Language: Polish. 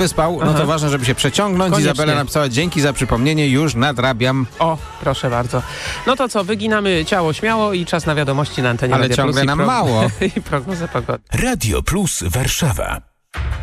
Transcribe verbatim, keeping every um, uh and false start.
wyspał, no Aha. to ważne, żeby się przeciągnąć. Koniecznie. Izabela napisała: dzięki za przypomnienie, już nadrabiam. O, proszę bardzo. No to co, wyginamy ciało śmiało i czas na wiadomości na antenie Ale Radia ciągle Plus i nam pro- mało. i prognozę pogody. Radio Plus Warszawa.